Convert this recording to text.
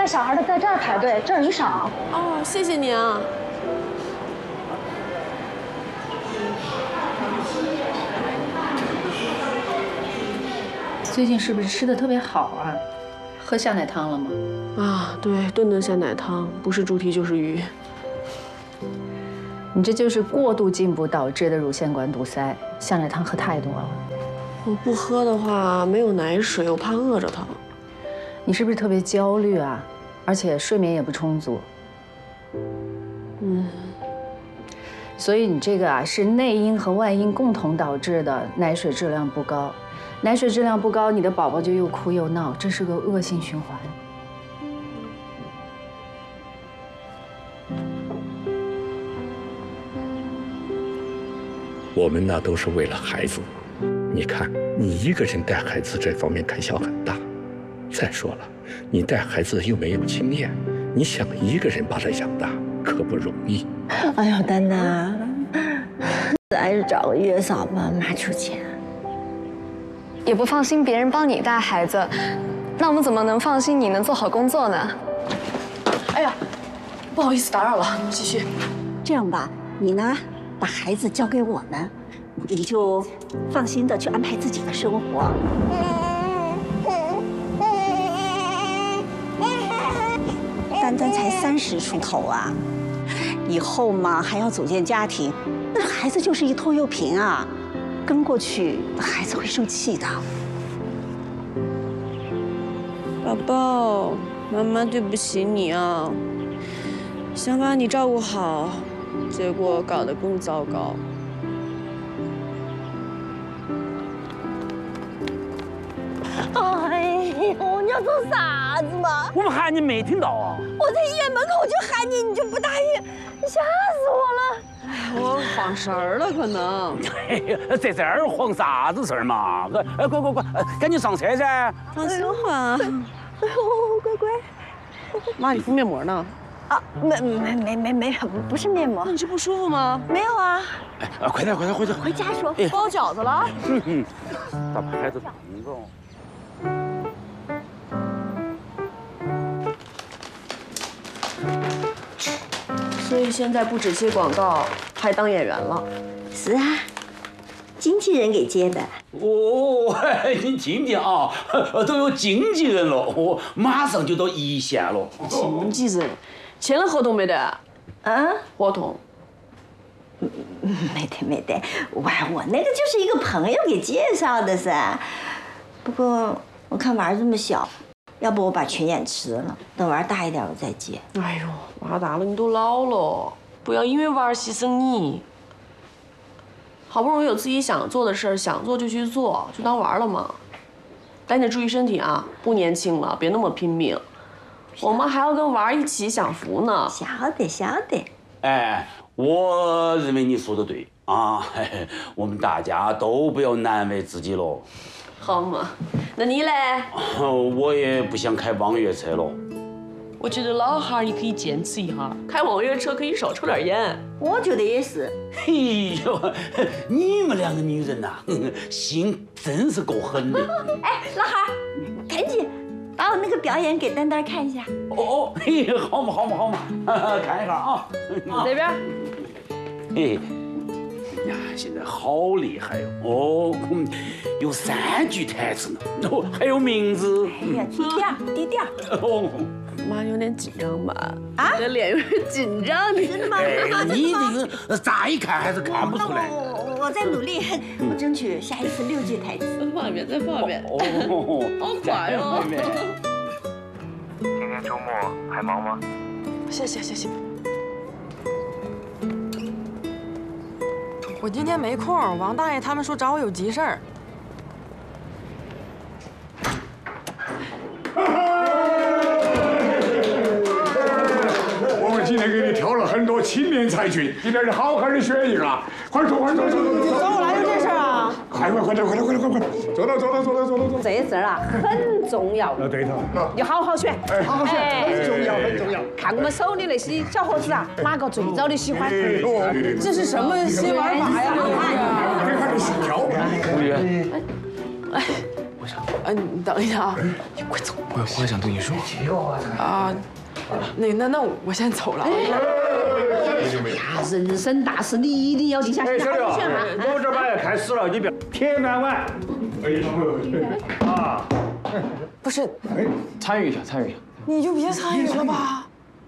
小孩的在这儿排队，这儿人少。 哦，谢谢你啊。 最近是不是吃的特别好啊？喝下奶汤了吗？ 啊，对，顿顿下奶汤，不是猪蹄就是鱼。 你这就是过度进补导致的乳腺管堵塞，下奶汤喝太多了。 我不喝的话，没有奶水，我怕饿着它。 你是不是特别焦虑啊？而且睡眠也不充足。所以你这个啊是内因和外因共同导致的奶水质量不高，奶水质量不高，你的宝宝就又哭又闹，这是个恶性循环。 我们那都是为了孩子，你看你一个人带孩子这方面开销很大。再说了，你带孩子又没有经验，你想一个人把他养大可不容易。 哎呦，丹丹，还是找个月嫂吧，妈出钱。 也不放心别人帮你带孩子，那我们怎么能放心你能做好工作呢？ 哎呀，不好意思打扰了，你们继续。 这样吧，你呢，把孩子交给我们，你就放心的去安排自己的生活。丹丹才30出头啊，以后嘛还要组建家庭，那孩子就是一拖油瓶啊，跟过去孩子会受气的。 宝宝，妈妈对不起你啊，想把你照顾好，结果搞得更糟糕。 哎呦，你要做啥子嘛？ 我们喊你没听到啊！ 我在医院门口就喊你，你就不答应，吓死我了！ 哎，我晃神儿了，可能。 在这儿晃啥子事儿嘛？快，赶紧上车噻！ 放心缓。 哎呦，乖乖。 妈，你敷面膜呢？ 啊，没，不是面膜。 那你是不舒服吗？ 没有啊。 哎，快点，回去。 回家说。 包饺子了。 咋把孩子疼着？ 所以现在不止接广告，还当演员了。 是啊，经纪人给接的。 哦，你听听啊，都有经纪人了，我马上就到一线了。 经纪人签了合同没得？ 啊？ 合同？ 没得，我那个就是一个朋友给介绍的噻。不过我看娃儿这么小，要不我把群演辞了，等娃儿大一点我再接。 哎呦，娃大了，你都老了，不要因为娃儿牺牲你。好不容易有自己想做的事儿，想做就去做，就当玩了嘛。但你得注意身体啊，不年轻了，别那么拼命。我们还要跟娃儿一起享福呢。 晓得。 哎，我认为你说的对啊，我们大家都不要难为自己喽。 好嘛，那你嘞？ 我也不想开网约车了。 我觉得老汉儿你可以坚持一下，开网约车可以少抽点烟。 我觉得也是。 哎呦，你们两个女人呐，心真是够狠的。 哎，老汉儿，赶紧把我那个表演给丹丹看一下。 哦，嘿，好嘛，看一下啊。 这边。 嘿。呀，现在好厉害哦！有3句台词呢，还有名字。 哎呀，低调。 哦， 妈有点紧张吧？啊，你的脸有点紧张， 真的吗？ 你这个乍一看还是看不出来。 我在努力，我争取下一次6句台词。 再放一遍。 哦， 好快哦！ 今天周末还忙吗？ 谢谢。 我今天没空，王大爷他们说找我有急事儿。 我们今天给你挑了很多青年才俊，今天是好好的选一个，快走！找我来有这事儿啊！ 快！坐到！ 这事儿啊很重要。 对头， 你好好选。 哎，好好选，很重要。 看我们手里那些小伙子啊，哪个最招你喜欢？ 这是什么新玩法呀？ 给他们挑。 同学，我上。 你等一下啊， 你快走，我还想对你说。 啊，那我先走了。 呀，人生大事你一定要定下心来选哈。 我们这把要开始了，你不要铁饭碗。啊， 不是， 参与一下，参与一下。 你就别参与了吧。